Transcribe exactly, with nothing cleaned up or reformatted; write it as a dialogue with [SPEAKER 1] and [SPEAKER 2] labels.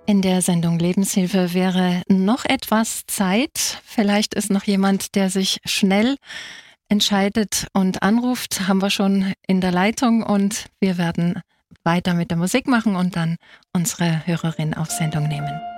[SPEAKER 1] In der Sendung Lebenshilfe wäre noch etwas Zeit. Vielleicht ist noch jemand, der sich schnell entscheidet und anruft. Haben wir schon in der Leitung und wir werden weiter mit der Musik machen und dann unsere Hörerin auf Sendung nehmen.